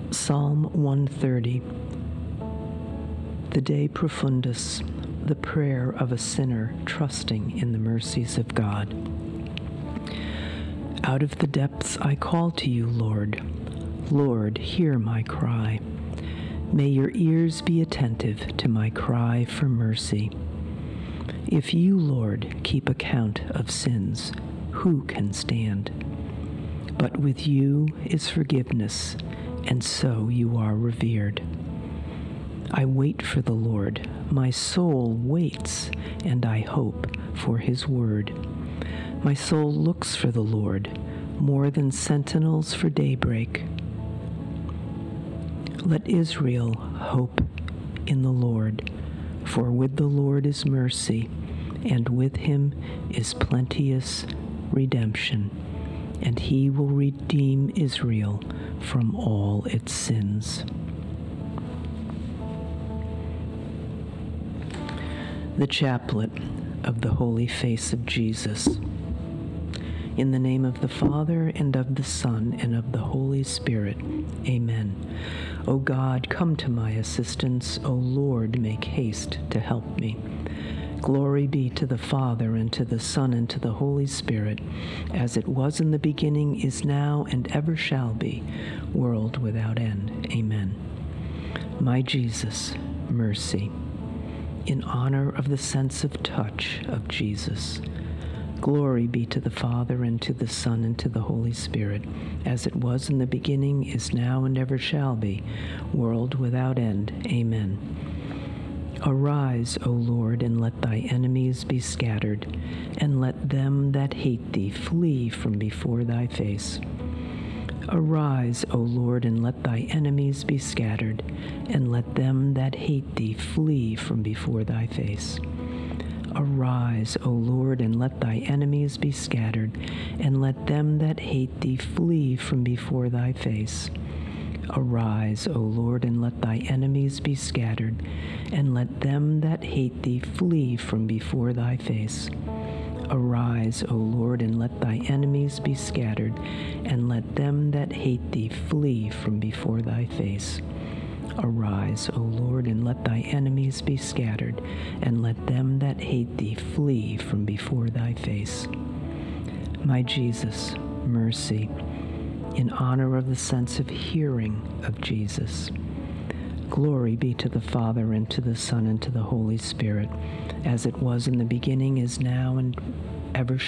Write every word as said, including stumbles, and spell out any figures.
Psalm one thirty. The De Profundis, the prayer of a sinner trusting in the mercies of God. Out of the depths I call to you, Lord. Lord, hear my cry. May your ears be attentive to my cry for mercy. If you, Lord, keep account of sins, who can stand? But with you is forgiveness, and so you are revered. I wait for the Lord. My soul waits, and I hope for his word. My soul looks for the Lord, more than sentinels for daybreak. Let Israel hope in the Lord, for with the Lord is mercy, and with him is plenteous redemption, and he will redeem Israel from all its sins. The Chaplet of the Holy Face of Jesus. In the name of the Father, and of the Son, and of the Holy Spirit. Amen. O God, come to my assistance. O Lord, make haste to help me. Glory be to the Father, and to the Son, and to the Holy Spirit, as it was in the beginning, is now, and ever shall be, world without end. Amen. My Jesus, mercy. In honor of the sense of touch of Jesus. Glory be to the Father, and to the Son, and to the Holy Spirit, as it was in the beginning, is now, and ever shall be, world without end. Amen. Arise, O Lord, and let thy enemies be scattered, and let them that hate thee flee from before thy face. Arise, O Lord, and let thy enemies be scattered, and let them that hate thee flee from before thy face. Arise, O Lord, and let thy enemies be scattered, and let them that hate thee flee from before thy face. Arise, O Lord, and let thy enemies be scattered, and let them that hate thee flee from before thy face. Arise, O Lord, and let thy enemies be scattered, and let them that hate thee flee from before thy face. Arise, O Lord, and let thy enemies be scattered, and let them that hate thee flee from before thy face. My Jesus, mercy. In honor of the sense of hearing of Jesus. Glory be to the Father, and to the Son, and to the Holy Spirit, as it was in the beginning, is now, and ever shall